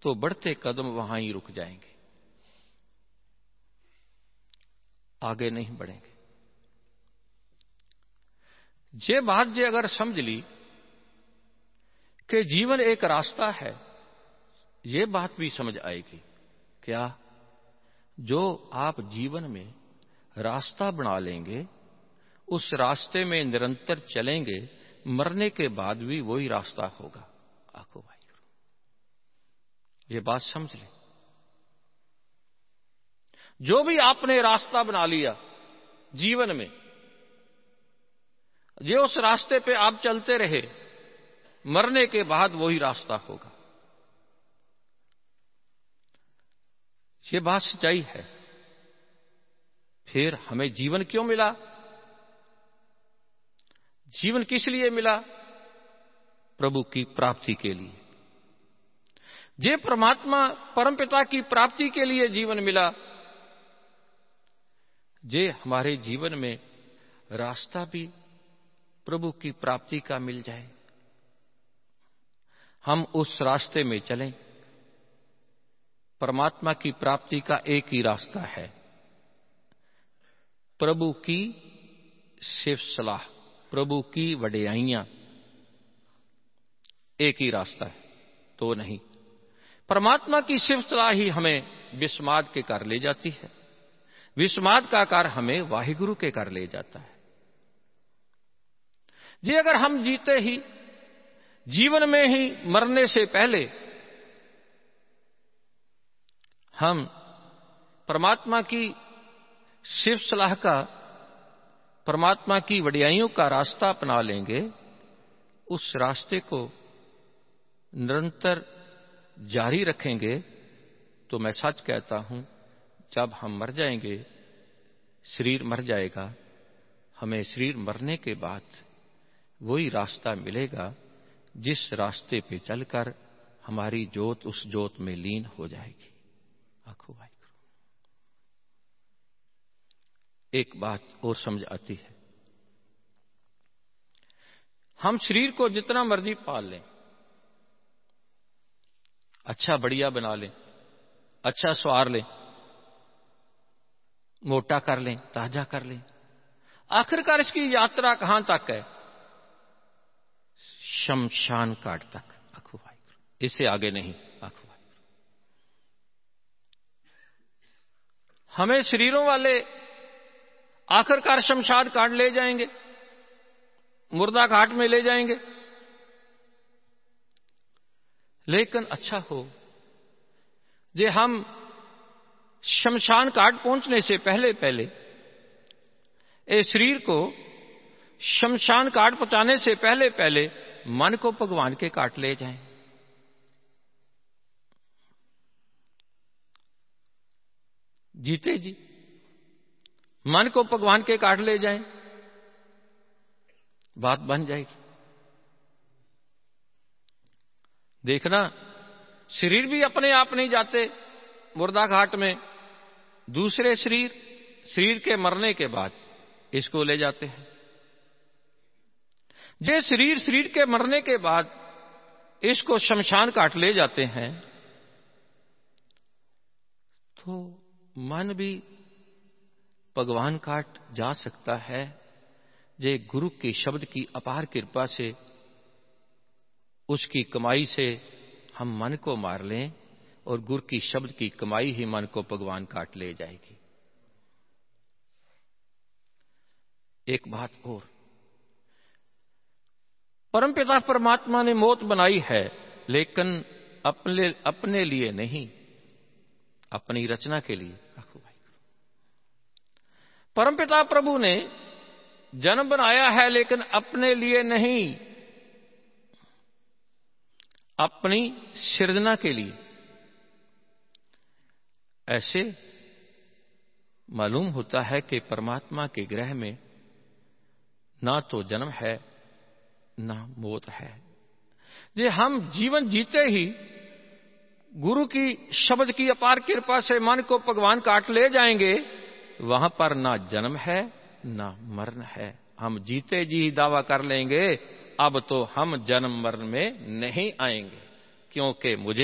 तो बढ़ते कदम वहां ही रुक जाएंगे, आगे नहीं बढ़ेंगे। ये बात जे अगर समझ ली कि जीवन एक रास्ता है, ये बात भी समझ आएगी। क्या? जो आप जीवन में रास्ता बना लेंगे, उस रास्ते में निरंतर चलेंगे, मरने के बाद भी वही रास्ता होगा। आखो भाई, ये बात समझ लें। जो भी आपने रास्ता बना लिया जीवन में, जो उस रास्ते पे आप चलते रहे, मरने के बाद वही रास्ता होगा। ये बात सच्चाई है। फिर हमें जीवन क्यों मिला? जीवन किस लिए मिला? प्रभु की प्राप्ति के लिए। जे परमात्मा परमपिता की प्राप्ति के लिए जीवन मिला, जे हमारे जीवन में रास्ता भी प्रभु की प्राप्ति का मिल जाए, हम उस रास्ते में चलें। परमात्मा की प्राप्ति का एक ही रास्ता है, प्रभु की सिर्फ सलाह, प्रभु की वडियाइयां, एक ही रास्ता है। तो नहीं, परमात्मा की सिर्फ सलाह ही हमें विस्माद के कर ले जाती है, विस्माद का कार हमें वाहिगुरु के कर ले जाता है। जी अगर हम जीते ही जीवन में ही मरने से पहले हम परमात्मा की सिर्फ सलाह का, परमात्मा की वडियाइयों का रास्ता अपना लेंगे, उस रास्ते को निरंतर जारी रखेंगे, तो मैं सच कहता हूं, जब हम मर जाएंगे, शरीर मर जाएगा, हमें शरीर मरने के बाद वही रास्ता मिलेगा जिस रास्ते पे चलकर हमारी ज्योत उस ज्योत में लीन हो जाएगी। आखो भाई, एक बात और समझ आती है। हम शरीर को जितना मर्जी पाल लें, अच्छा बढ़िया बना लें, अच्छा सवार लें, मोटा कर लें, ताजा कर लें, आखिरकार इसकी यात्रा कहां तक है? शमशान घाट तक। आखो भाई, इससे आगे नहीं। आखो भाई, हमें शरीरों वाले आखिरकार शमशान घाट ले जाएंगे, मुर्दा घाट में ले जाएंगे। लेकिन अच्छा हो जे हम शमशान घाट पहुंचने से पहले पहले, इस शरीर को शमशान घाट पहुंचाने से पहले पहले मन को भगवान के घाट ले जाएं। जीते जी मन को भगवान के घाट ले जाएं, बात बन जाएगी। देखना, शरीर भी अपने आप नहीं जाते मुर्दा घाट में, दूसरे शरीर के मरने के बाद इसको ले जाते हैं। जे शरीर के मरने के बाद इसको शमशान घाट ले जाते हैं, तो मन भी भगवान घाट जा सकता है, जे गुरु के शब्द की अपार कृपा से, उसकी कमाई से हम मन को मार लें, और गुरु की शब्द की कमाई ही मन को भगवान घाट ले जाएगी। एक बात और, परमपिता परमात्मा ने मौत बनाई है, लेकिन अपने लिए नहीं, अपनी रचना के लिए। रखो भाई, परमपिता प्रभु ने जन्म बनाया है, लेकिन अपने लिए नहीं, अपनी सृजना के लिए। ऐसे मालूम होता है कि परमात्मा के ग्रह में ना तो जन्म है ना मौत है। जे हम जीवन जीते ही गुरु की शब्द की अपार कृपा से मन को भगवान घाट ले जाएंगे, वहां पर ना जन्म है ना मरण है। हम जीते जी दावा कर लेंगे, अब तो हम जन्म मरण में नहीं आएंगे, क्योंकि मुझे